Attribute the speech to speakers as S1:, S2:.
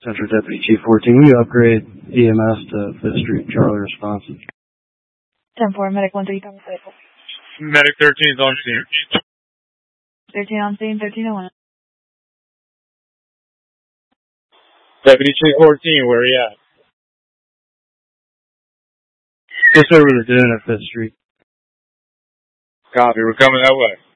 S1: Central Deputy Chief 14, will you upgrade EMS to 5th Street, Charlie responsive?
S2: 10-4, Medic 1-3.
S3: Medic 13 is on scene.
S2: 13 on scene, 1301.
S3: Deputy Chief 14, where are you at?
S1: Just over the dune at 5th Street.
S3: Copy, we're coming that way.